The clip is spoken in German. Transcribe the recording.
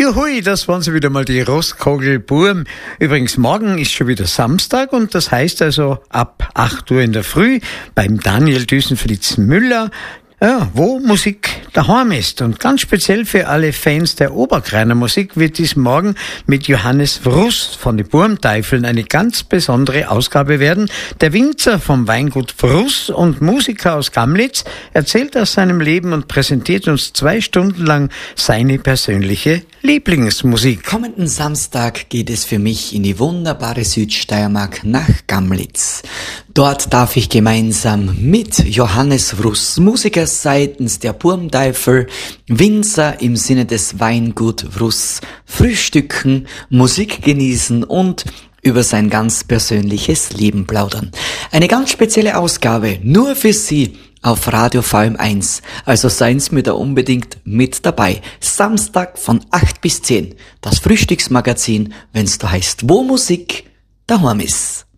Juhui, das waren sie wieder mal, die Roskogel-Burm. Übrigens, morgen ist schon wieder Samstag und das heißt also ab 8 Uhr in der Früh beim Daniel Düsenfritz-Müller, ja, wo Musik daheim ist. Und ganz speziell für alle Fans der Oberkreiner Musik wird dies morgen mit Johannes Wruss von den Burmteifeln eine ganz besondere Ausgabe werden. Der Winzer vom Weingut Wruss und Musiker aus Gamlitz erzählt aus seinem Leben und präsentiert uns 2 Stunden lang seine persönliche Lieblingsmusik. Kommenden Samstag geht es für mich in die wunderbare Südsteiermark nach Gamlitz. Dort darf ich gemeinsam mit Johannes Wruss, Musiker seitens der Burmteifel, Winzer im Sinne des Weingut Wruss, frühstücken, Musik genießen und über sein ganz persönliches Leben plaudern. Eine ganz spezielle Ausgabe, nur für Sie auf Radio VM1. Also seien Sie mir da unbedingt mit dabei. Samstag von 8 bis 10. Das Frühstücksmagazin, wenn's da heißt, wo Musik daheim ist.